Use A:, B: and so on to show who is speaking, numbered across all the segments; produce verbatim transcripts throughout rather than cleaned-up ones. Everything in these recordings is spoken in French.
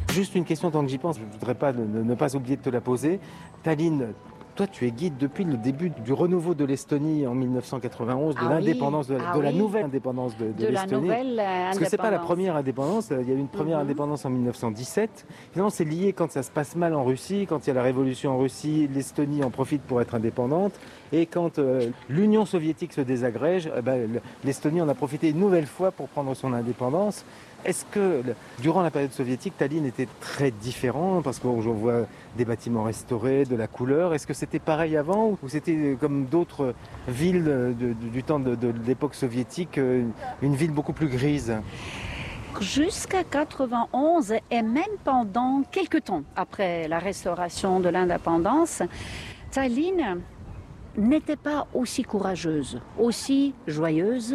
A: Juste une question tant que j'y pense, je ne voudrais pas ne, ne pas oublier de te la poser. Tallinn, toi tu es guide depuis le début du renouveau de l'Estonie en mille neuf cent quatre-vingt-onze, de
B: ah
A: l'indépendance,
B: oui,
A: de,
B: ah
A: de la
B: oui.
A: nouvelle indépendance de, de,
B: de la
A: l'Estonie.
B: nouvelle euh,
A: Parce que c'est pas la première indépendance, il y a eu une première mm-hmm. indépendance en mille neuf cent dix-sept. Finalement c'est lié quand ça se passe mal en Russie, quand il y a la révolution en Russie, l'Estonie en profite pour être indépendante. Et quand euh, l'Union soviétique se désagrège, eh ben, l'Estonie en a profité une nouvelle fois pour prendre son indépendance. Est-ce que, durant la période soviétique, Tallinn était très différent? Parce que je vois des bâtiments restaurés, de la couleur. Est-ce que c'était pareil avant ou c'était comme d'autres villes de, de, du temps de, de l'époque soviétique, une ville beaucoup plus grise?
B: Jusqu'à quatre-vingt-onze et même pendant quelques temps après la restauration de l'indépendance, Tallinn n'était pas aussi courageuse, aussi joyeuse,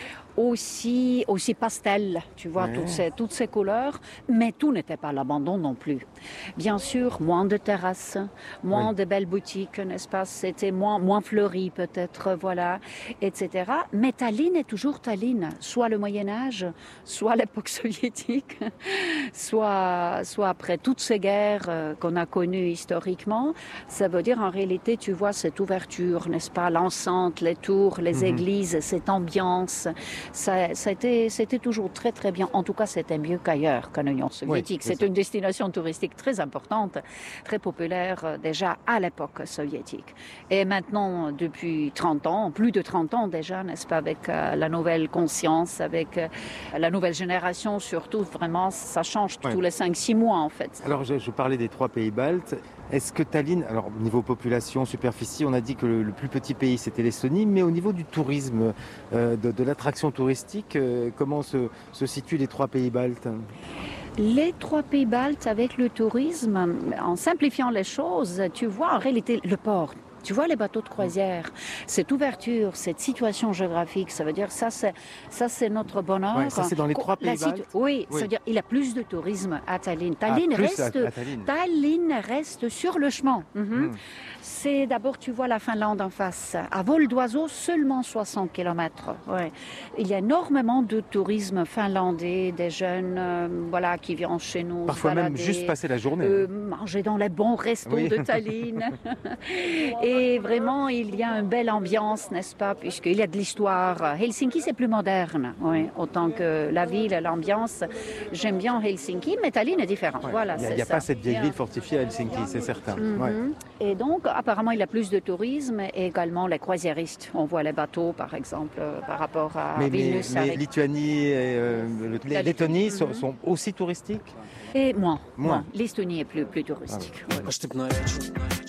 B: aussi, aussi pastel, tu vois, ouais. toutes, ces, toutes ces couleurs, mais tout n'était pas l'abandon non plus. Bien sûr, moins de terrasses, moins oui. de belles boutiques, n'est-ce pas, c'était moins, moins fleuri peut-être, voilà, et cetera. Mais Tallinn est toujours Tallinn, soit le Moyen-Âge, soit l'époque soviétique, soit, soit après toutes ces guerres euh, qu'on a connues historiquement. Ça veut dire en réalité, tu vois, cette ouverture, n'est-ce pas, l'enceinte, les tours, les mm-hmm. églises, cette ambiance. Ça, ça a été, c'était toujours très très bien. En tout cas, c'était mieux qu'ailleurs, qu'en Union soviétique. Oui, c'est, c'est une destination touristique très importante, très populaire euh, déjà à l'époque soviétique. Et maintenant, depuis trente ans, plus de trente ans déjà, n'est-ce pas, avec euh, la nouvelle conscience, avec euh, la nouvelle génération surtout, vraiment, ça change ouais. tous les cinq six mois en fait.
A: Alors, je, je parlais des trois pays baltes. Est-ce que Tallinn, alors au niveau population, superficie, on a dit que le, le plus petit pays c'était l'Estonie, mais au niveau du tourisme, euh, de, de l'attraction touristique, euh, comment se, se situent les trois pays baltes ?
B: Les trois pays baltes avec le tourisme, en simplifiant les choses, tu vois en réalité le port. Tu vois les bateaux de croisière, cette ouverture, cette situation géographique, ça veut dire ça c'est ça c'est notre bonheur.
A: Ouais, ça c'est dans les trois pays baltes.
B: Situ... Oui, oui. Ça veut dire il y a plus de tourisme à Tallinn. Tallinn
A: ah,
B: reste
A: à, à Tallinn.
B: Tallinn reste sur le chemin. Mm-hmm. Mm. C'est d'abord tu vois la Finlande en face. À vol d'oiseau seulement soixante kilomètres. Ouais. Il y a énormément de tourisme finlandais, des jeunes euh, voilà qui viennent chez nous.
A: Parfois
B: balader,
A: même juste passer la journée.
B: Euh, manger dans les bons restos oui. de Tallinn. Et vraiment, il y a une belle ambiance, n'est-ce pas, puisqu'il y a de l'histoire. Helsinki, c'est plus moderne, oui, autant que la ville, l'ambiance. J'aime bien Helsinki, mais Tallinn est différent. Ouais, voilà,
A: il n'y a, a pas cette vieille ville fortifiée à Helsinki, c'est certain.
B: Mm-hmm. Ouais. Et donc, apparemment, il y a plus de tourisme et également les croisiéristes. On voit les bateaux, par exemple, euh, par rapport à
A: mais,
B: Vilnius.
A: Mais, mais
B: avec...
A: Lituanie et euh, le, Lettonie mm-hmm. sont, sont aussi touristiques ?
B: Et moins, moins. L'Estonie est plus, plus touristique.
A: Ah ouais.
B: Ouais.